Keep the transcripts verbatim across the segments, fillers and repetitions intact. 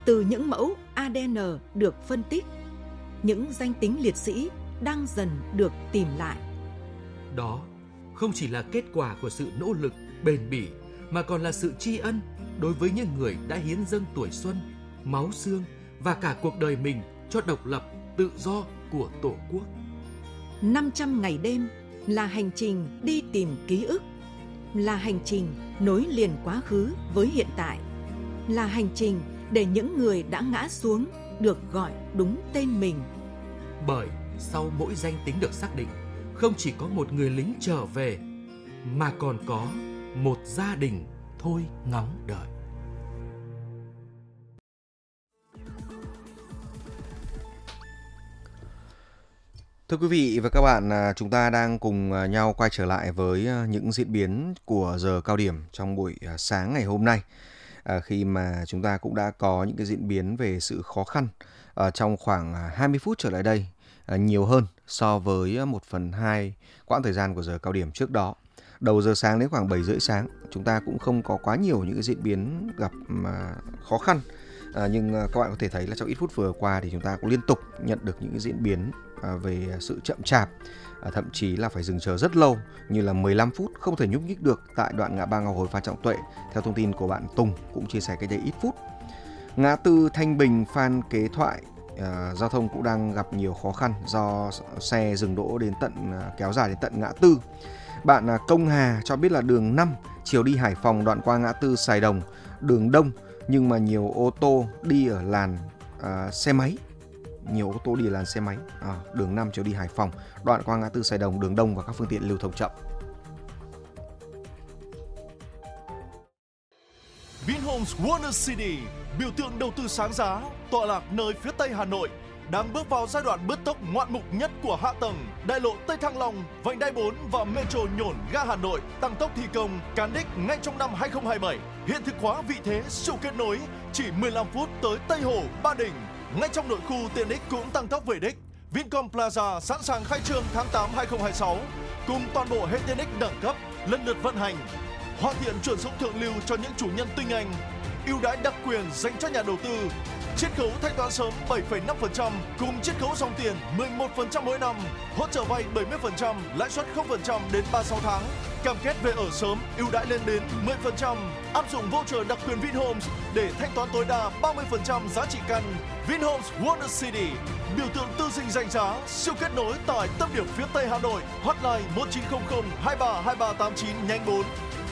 Từ những mẫu a đê en được phân tích, những danh tính liệt sĩ đang dần được tìm lại. Đó không chỉ là kết quả của sự nỗ lực bền bỉ, mà còn là sự tri ân đối với những người đã hiến dâng tuổi xuân, máu xương và cả cuộc đời mình cho độc lập, tự do của Tổ quốc. năm trăm ngày đêm là hành trình đi tìm ký ức, là hành trình nối liền quá khứ với hiện tại, là hành trình để những người đã ngã xuống được gọi đúng tên mình. Bởi sau mỗi danh tính được xác định, không chỉ có một người lính trở về, mà còn có một gia đình thôi ngóng đợi. Thưa quý vị và các bạn, chúng ta đang cùng nhau quay trở lại với những diễn biến của giờ cao điểm trong buổi sáng ngày hôm nay. À, khi mà chúng ta cũng đã có những cái diễn biến về sự khó khăn à, trong khoảng hai mươi phút trở lại đây, à, nhiều hơn so với một phần hai quãng thời gian của giờ cao điểm trước đó. Đầu giờ sáng đến khoảng bảy rưỡi sáng, chúng ta cũng không có quá nhiều những cái diễn biến gặp mà khó khăn. À, nhưng các bạn có thể thấy là trong ít phút vừa qua thì chúng ta cũng liên tục nhận được những cái diễn biến à, về sự chậm chạp, à, thậm chí là phải dừng chờ rất lâu, như là mười lăm phút không thể nhúc nhích được tại đoạn ngã ba Ngọc Hồi Phan Trọng Tuệ. Theo thông tin của bạn Tùng cũng chia sẻ cái đây ít phút. Ngã tư Thanh Bình Phan Kế Thoại, à, giao thông cũng đang gặp nhiều khó khăn do xe dừng đỗ đến tận à, kéo dài đến tận ngã tư. Bạn à, Công Hà cho biết là đường năm chiều đi Hải Phòng đoạn qua ngã tư Sài Đồng, đường đông nhưng mà nhiều ô tô đi ở làn à, xe máy. Nhiều ô tô đi ở làn xe máy. À, đường năm chiều đi Hải Phòng, đoạn qua ngã tư Sài Đồng, đường đông và các phương tiện lưu thông chậm. Vinhomes Wonder City, biểu tượng đầu tư sáng giá, tọa lạc nơi phía tây Hà Nội, đang bước vào giai đoạn bứt tốc ngoạn mục nhất của hạ tầng. Đại lộ Tây Thăng Long, vành đai bốn và metro Nhổn ga Hà Nội tăng tốc thi công cán đích ngay trong năm hai không hai bảy. Hiện thực hóa vị thế siêu kết nối, chỉ mười lăm phút tới Tây Hồ, Ba Đình. Ngay trong nội khu, tiện ích cũng tăng tốc về đích. Vincom Plaza sẵn sàng khai trương tháng tám hai không hai sáu, cùng toàn bộ hệ tiện ích đẳng cấp lần lượt vận hành. Hoàn thiện chuyển dụng thượng lưu cho những chủ nhân tinh anh, ưu đãi đặc quyền dành cho nhà đầu tư. Chiết khấu thanh toán sớm bảy phẩy năm phần trăm cùng chiết khấu dòng tiền mười một phần trăm mỗi năm, hỗ trợ vay bảy mươi phần trăm, lãi suất không phần trăm đến ba mươi sáu tháng. Cam kết về ở sớm, ưu đãi lên đến mười phần trăm. Áp dụng voucher đặc quyền Vinhomes để thanh toán tối đa ba mươi phần trăm giá trị căn. Vinhomes Wonder City, biểu tượng tư dinh danh giá, siêu kết nối tại tâm điểm phía Tây Hà Nội. Hotline một chín không không hai ba hai ba tám chín nhánh bốn.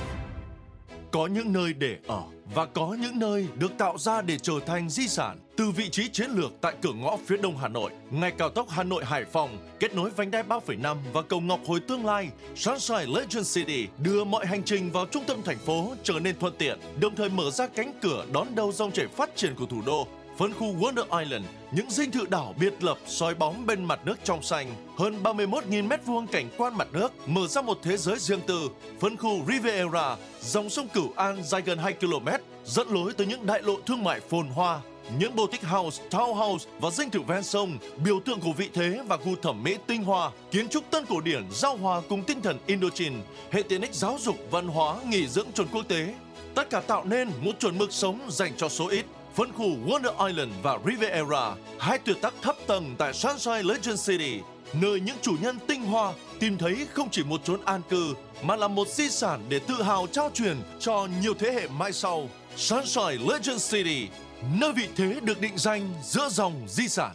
Có những nơi để ở và có những nơi được tạo ra để trở thành di sản. Từ vị trí chiến lược tại cửa ngõ phía đông Hà Nội, ngay cao tốc Hà Nội Hải Phòng, kết nối vành đai ba phẩy năm và cầu Ngọc Hồi tương lai, Sunshine Legend City đưa mọi hành trình vào trung tâm thành phố trở nên thuận tiện, đồng thời mở ra cánh cửa đón đầu dòng chảy phát triển của thủ đô. Phân khu Wonder Island, những dinh thự đảo biệt lập soi bóng bên mặt nước trong xanh, hơn ba mươi mốt nghìn mét vuông cảnh quan mặt nước, mở ra một thế giới riêng tư. Phân khu Riviera, dòng sông Cửu An dài gần hai ki lô mét, dẫn lối tới những đại lộ thương mại phồn hoa, những boutique house, townhouse và dinh thự ven sông, biểu tượng của vị thế và gu thẩm mỹ tinh hoa, kiến trúc tân cổ điển giao hòa cùng tinh thần Indochine, hệ tiện ích giáo dục, văn hóa, nghỉ dưỡng chuẩn quốc tế. Tất cả tạo nên một chuẩn mực sống dành cho số ít. Phân khu Wonder Island và Riviera, hai tuyệt tác thấp tầng tại Sunshine Legend City, nơi những chủ nhân tinh hoa tìm thấy không chỉ một chốn an cư, mà là một di sản để tự hào trao truyền cho nhiều thế hệ mai sau. Sunshine Legend City, nơi vị thế được định danh giữa dòng di sản.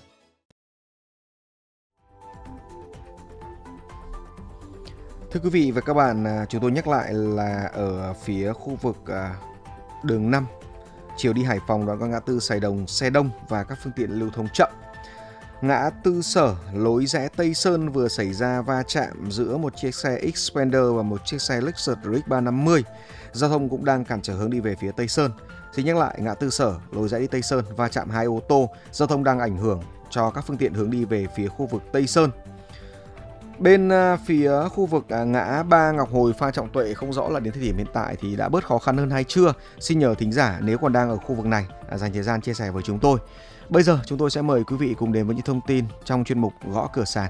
Thưa quý vị và các bạn, chúng tôi nhắc lại là ở phía khu vực đường năm, chiều đi Hải Phòng đoạn qua ngã tư Sài Đồng, xe đông và các phương tiện lưu thông chậm. Ngã tư Sở, lối rẽ Tây Sơn vừa xảy ra va chạm giữa một chiếc xe Xpander và một chiếc xe Lexus R X ba năm mươi. Giao thông cũng đang cản trở hướng đi về phía Tây Sơn. Xin nhắc lại, ngã tư Sở, lối rẽ đi Tây Sơn va chạm hai ô tô, giao thông đang ảnh hưởng cho các phương tiện hướng đi về phía khu vực Tây Sơn. Bên phía khu vực ngã ba Ngọc Hồi Phan Trọng Tuệ không rõ là đến thời điểm hiện tại thì đã bớt khó khăn hơn hay chưa. Xin nhờ thính giả nếu còn đang ở khu vực này dành thời gian chia sẻ với chúng tôi. Bây giờ chúng tôi sẽ mời quý vị cùng đến với những thông tin trong chuyên mục Gõ Cửa Sàn.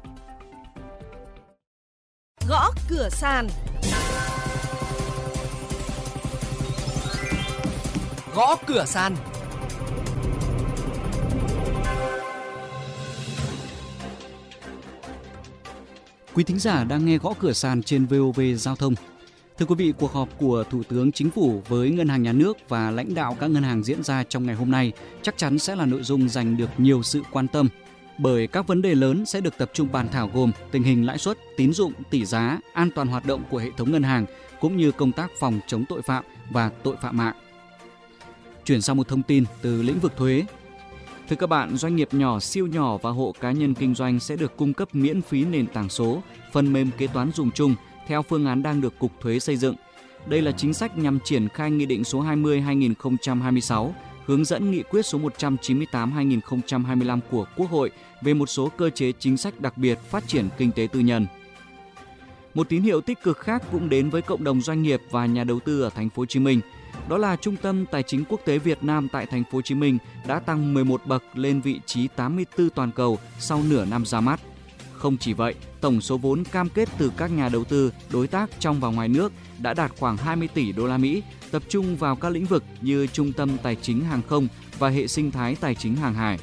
Gõ Cửa Sàn. Gõ Cửa Sàn. Quý thính giả đang nghe Gõ Cửa Sàn trên vê o vê Giao thông. Thưa quý vị, cuộc họp của Thủ tướng Chính phủ với Ngân hàng Nhà nước và lãnh đạo các ngân hàng diễn ra trong ngày hôm nay chắc chắn sẽ là nội dung giành được nhiều sự quan tâm, bởi các vấn đề lớn sẽ được tập trung bàn thảo gồm tình hình lãi suất, tín dụng, tỷ giá, an toàn hoạt động của hệ thống ngân hàng, cũng như công tác phòng chống tội phạm và tội phạm mạng. Chuyển sang một thông tin từ lĩnh vực thuế. Thưa các bạn, doanh nghiệp nhỏ, siêu nhỏ và hộ cá nhân kinh doanh sẽ được cung cấp miễn phí nền tảng số, phần mềm kế toán dùng chung theo phương án đang được Cục Thuế xây dựng. Đây là chính sách nhằm triển khai Nghị định số hai mươi trên hai nghìn không trăm hai mươi sáu, hướng dẫn Nghị quyết số một trăm chín mươi tám trên hai nghìn không trăm hai mươi lăm của Quốc hội về một số cơ chế chính sách đặc biệt phát triển kinh tế tư nhân. Một tín hiệu tích cực khác cũng đến với cộng đồng doanh nghiệp và nhà đầu tư ở Thành phố Hồ Chí Minh. Đó là Trung tâm Tài chính Quốc tế Việt Nam tại Thành phố Hồ Chí Minh đã tăng mười một bậc lên vị trí tám mươi tư toàn cầu sau nửa năm ra mắt. Không chỉ vậy, tổng số vốn cam kết từ các nhà đầu tư, đối tác trong và ngoài nước đã đạt khoảng hai mươi tỷ đô la Mỹ, tập trung vào các lĩnh vực như trung tâm tài chính hàng không và hệ sinh thái tài chính hàng hải.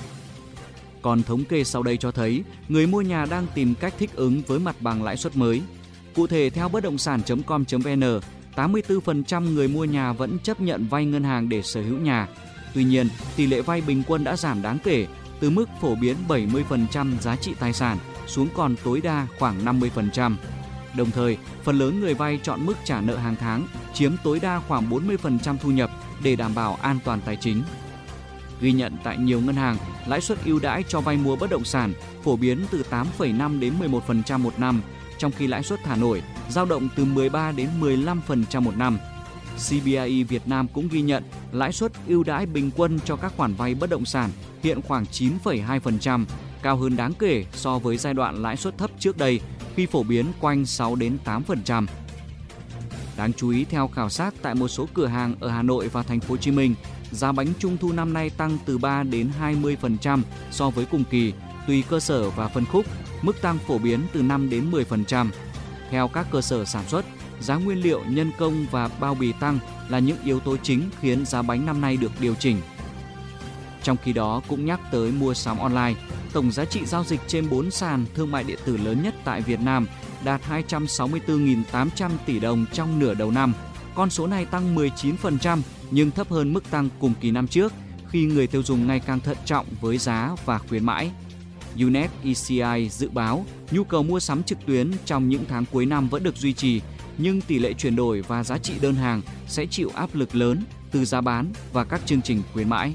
Còn thống kê sau đây cho thấy, người mua nhà đang tìm cách thích ứng với mặt bằng lãi suất mới. Cụ thể, theo bất động sản chấm com chấm vê en, tám mươi tư phần trăm người mua nhà vẫn chấp nhận vay ngân hàng để sở hữu nhà. Tuy nhiên, tỷ lệ vay bình quân đã giảm đáng kể, từ mức phổ biến bảy mươi phần trăm giá trị tài sản xuống còn tối đa khoảng năm mươi phần trăm. Đồng thời, phần lớn người vay chọn mức trả nợ hàng tháng, chiếm tối đa khoảng bốn mươi phần trăm thu nhập để đảm bảo an toàn tài chính. Ghi nhận tại nhiều ngân hàng, lãi suất ưu đãi cho vay mua bất động sản phổ biến từ tám phẩy năm đến mười một phần trăm một năm, trong khi lãi suất thả nổi dao động từ mười ba đến mười lăm phần trăm một năm. xê bê i e Việt Nam cũng ghi nhận lãi suất ưu đãi bình quân cho các khoản vay bất động sản hiện khoảng chín phẩy hai phần trăm, cao hơn đáng kể so với giai đoạn lãi suất thấp trước đây khi phổ biến quanh sáu đến tám phần trăm. Đáng chú ý, theo khảo sát tại một số cửa hàng ở Hà Nội và Thành phố Hồ Chí Minh, giá bánh Trung thu năm nay tăng từ ba đến hai mươi phần trăm so với cùng kỳ, tùy cơ sở và phân khúc, mức tăng phổ biến từ năm đến mười phần trăm. Theo các cơ sở sản xuất, giá nguyên liệu, nhân công và bao bì tăng là những yếu tố chính khiến giá bánh năm nay được điều chỉnh. Trong khi đó, cũng nhắc tới mua sắm online, tổng giá trị giao dịch trên bốn sàn thương mại điện tử lớn nhất tại Việt Nam đạt hai trăm sáu mươi tư nghìn tám trăm tỷ đồng trong nửa đầu năm. Con số này tăng mười chín phần trăm nhưng thấp hơn mức tăng cùng kỳ năm trước khi người tiêu dùng ngày càng thận trọng với giá và khuyến mãi. u net e xê i dự báo nhu cầu mua sắm trực tuyến trong những tháng cuối năm vẫn được duy trì, nhưng tỷ lệ chuyển đổi và giá trị đơn hàng sẽ chịu áp lực lớn từ giá bán và các chương trình khuyến mãi.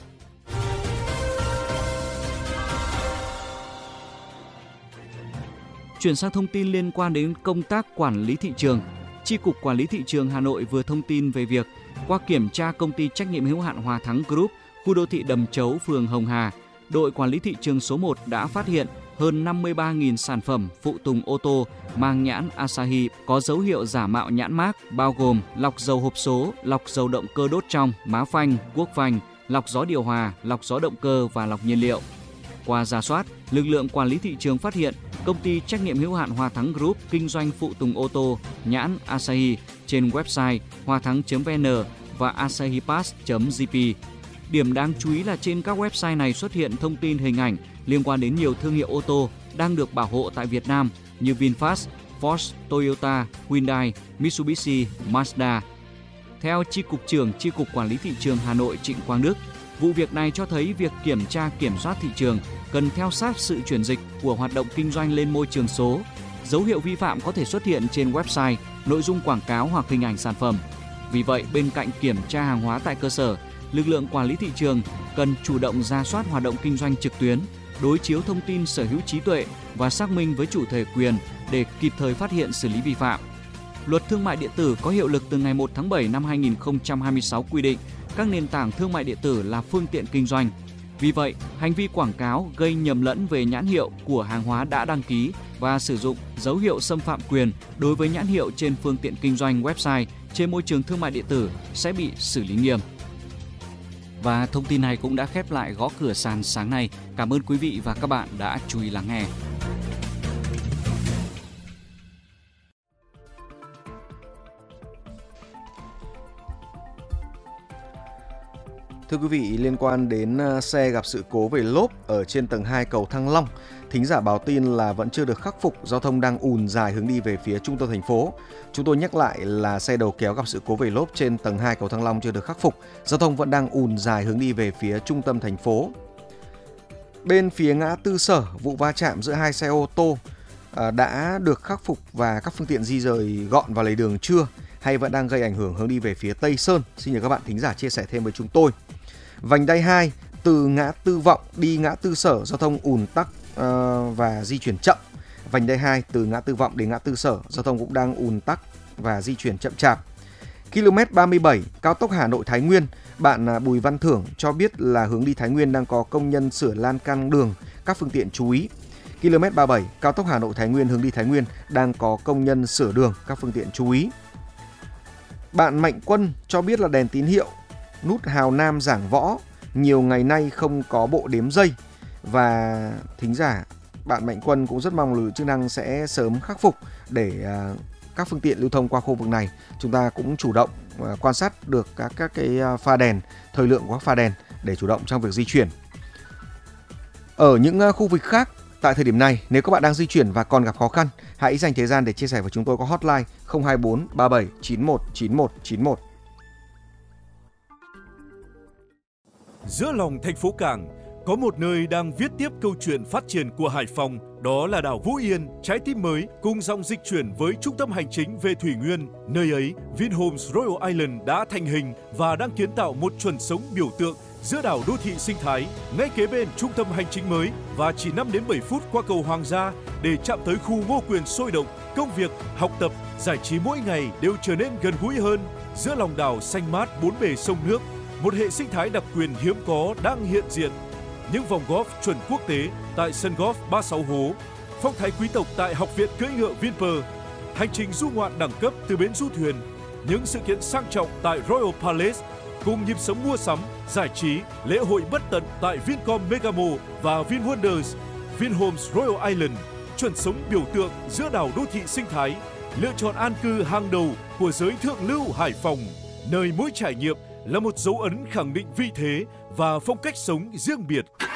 Chuyển sang thông tin liên quan đến công tác quản lý thị trường. Chi cục Quản lý thị trường Hà Nội vừa thông tin về việc qua kiểm tra công ty trách nhiệm hữu hạn Hòa Thắng Group, khu đô thị Đầm Chấu, phường Hồng Hà, đội quản lý thị trường số một đã phát hiện hơn năm mươi ba nghìn sản phẩm phụ tùng ô tô mang nhãn Asahi có dấu hiệu giả mạo nhãn mác, bao gồm lọc dầu hộp số, lọc dầu động cơ đốt trong, má phanh, guốc phanh, lọc gió điều hòa, lọc gió động cơ và lọc nhiên liệu. Qua rà soát, lực lượng quản lý thị trường phát hiện công ty trách nhiệm hữu hạn Hòa Thắng Group kinh doanh phụ tùng ô tô nhãn Asahi trên website hoa thắng chấm vê en và asahipass chấm giê pê. Điểm đáng chú ý là trên các website này xuất hiện thông tin hình ảnh liên quan đến nhiều thương hiệu ô tô đang được bảo hộ tại Việt Nam như VinFast, Ford, Toyota, Hyundai, Mitsubishi, Mazda. Theo Chi cục trưởng Chi cục Quản lý thị trường Hà Nội Trịnh Quang Đức, vụ việc này cho thấy việc kiểm tra kiểm soát thị trường cần theo sát sự chuyển dịch của hoạt động kinh doanh lên môi trường số. Dấu hiệu vi phạm có thể xuất hiện trên website, nội dung quảng cáo hoặc hình ảnh sản phẩm. Vì vậy, bên cạnh kiểm tra hàng hóa tại cơ sở, lực lượng quản lý thị trường cần chủ động rà soát hoạt động kinh doanh trực tuyến, đối chiếu thông tin sở hữu trí tuệ và xác minh với chủ thể quyền để kịp thời phát hiện xử lý vi phạm. Luật Thương mại điện tử có hiệu lực từ ngày một tháng bảy năm hai nghìn không trăm hai mươi sáu quy định các nền tảng thương mại điện tử là phương tiện kinh doanh. Vì vậy, hành vi quảng cáo gây nhầm lẫn về nhãn hiệu của hàng hóa đã đăng ký và sử dụng dấu hiệu xâm phạm quyền đối với nhãn hiệu trên phương tiện kinh doanh website trên môi trường thương mại điện tử sẽ bị xử lý nghiêm. Và thông tin này cũng đã khép lại Gõ Cửa Sàn sáng nay. Cảm ơn quý vị và các bạn đã chú ý lắng nghe. Thưa quý vị, liên quan đến xe gặp sự cố về lốp ở trên tầng hai cầu Thăng Long, thính giả báo tin là vẫn chưa được khắc phục, giao thông đang ùn dài hướng đi về phía trung tâm thành phố. Chúng tôi nhắc lại là xe đầu kéo gặp sự cố về lốp trên tầng hai cầu Thăng Long chưa được khắc phục, giao thông vẫn đang ùn dài hướng đi về phía trung tâm thành phố. Bên phía ngã tư Sở, vụ va chạm giữa hai xe ô tô đã được khắc phục và các phương tiện di rời gọn vào lề đường chưa, hay vẫn đang gây ảnh hưởng hướng đi về phía Tây Sơn? Xin nhờ các bạn thính giả chia sẻ thêm với chúng tôi. Vành đai hai từ ngã tư Vọng đi ngã tư Sở, giao thông ùn tắc uh, và di chuyển chậm. Vành đai hai từ ngã tư Vọng đến ngã tư Sở, giao thông cũng đang ùn tắc và di chuyển chậm chạp. ki lô mét ba mươi bảy, cao tốc Hà Nội Thái Nguyên, bạn Bùi Văn Thưởng cho biết là hướng đi Thái Nguyên đang có công nhân sửa lan can đường, các phương tiện chú ý. ki lô mét ba mươi bảy, cao tốc Hà Nội Thái Nguyên hướng đi Thái Nguyên đang có công nhân sửa đường, các phương tiện chú ý. Bạn Mạnh Quân cho biết là đèn tín hiệu nút Hào Nam Giảng Võ nhiều ngày nay không có bộ đếm giây, và thính giả bạn Mạnh Quân cũng rất mong lực lượng chức năng sẽ sớm khắc phục để uh, các phương tiện lưu thông qua khu vực này. Chúng ta cũng chủ động uh, quan sát được các các cái uh, pha đèn, thời lượng của các pha đèn để chủ động trong việc di chuyển. Ở những uh, khu vực khác tại thời điểm này, nếu các bạn đang di chuyển và còn gặp khó khăn, hãy dành thời gian để chia sẻ với chúng tôi qua hotline không hai bốn ba bảy chín một chín một chín một. Giữa lòng thành phố Cảng, có một nơi đang viết tiếp câu chuyện phát triển của Hải Phòng, đó là đảo Vũ Yên, trái tim mới cùng dòng dịch chuyển với trung tâm hành chính về Thủy Nguyên. Nơi ấy, Vinhomes Royal Island đã thành hình và đang kiến tạo một chuẩn sống biểu tượng giữa đảo đô thị sinh thái, ngay kế bên trung tâm hành chính mới và chỉ năm đến bảy phút qua cầu Hoàng gia để chạm tới khu Ngô Quyền sôi động. Công việc, học tập, giải trí mỗi ngày đều trở nên gần gũi hơn. Giữa lòng đảo xanh mát bốn bề sông nước, một hệ sinh thái đặc quyền hiếm có đang hiện diện. Những vòng golf chuẩn quốc tế tại sân golf ba mươi sáu hố, phong thái quý tộc tại Học viện cưỡi ngựa Vinpearl, hành trình du ngoạn đẳng cấp từ bến du thuyền, những sự kiện sang trọng tại Royal Palace, cùng nhịp sống mua sắm, giải trí, lễ hội bất tận tại Vincom Megamo và VinWonders. Vinhomes Royal Island, chuẩn sống biểu tượng giữa đảo đô thị sinh thái, lựa chọn an cư hàng đầu của giới thượng lưu Hải Phòng, nơi mỗi trải nghiệm là một dấu ấn khẳng định vị thế và phong cách sống riêng biệt.